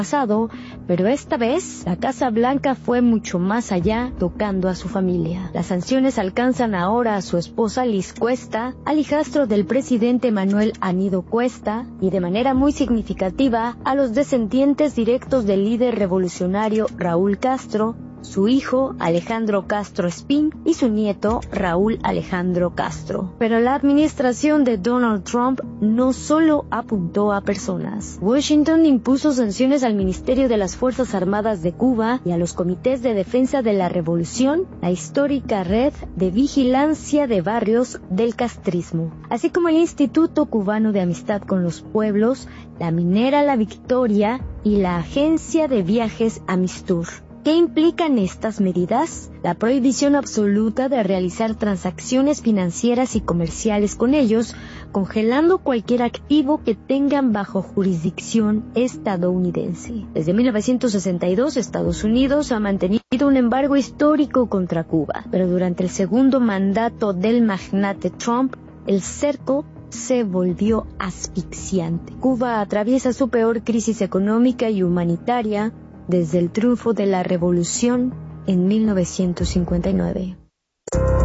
pasado, pero esta vez la Casa Blanca fue mucho más allá, tocando a su familia. Las sanciones alcanzan ahora a su esposa Liz Cuesta, al hijastro del presidente Manuel Anido Cuesta, y de manera muy significativa a los descendientes directos del líder revolucionario Raúl Castro, su hijo Alejandro Castro Espín y su nieto Raúl Alejandro Castro. Pero la administración de Donald Trump no solo apuntó a personas. Washington impuso sanciones al Ministerio de las Fuerzas Armadas de Cuba y a los comités de defensa de la revolución, la histórica red de vigilancia de barrios del castrismo, así como el Instituto Cubano de Amistad con los Pueblos, la minera La Victoria y la agencia de viajes Amistur. ¿Qué implican estas medidas? La prohibición absoluta de realizar transacciones financieras y comerciales con ellos, congelando cualquier activo que tengan bajo jurisdicción estadounidense. Desde 1962, Estados Unidos ha mantenido un embargo histórico contra Cuba, pero durante el segundo mandato del magnate Trump, el cerco se volvió asfixiante. Cuba atraviesa su peor crisis económica y humanitaria desde el triunfo de la revolución en 1959.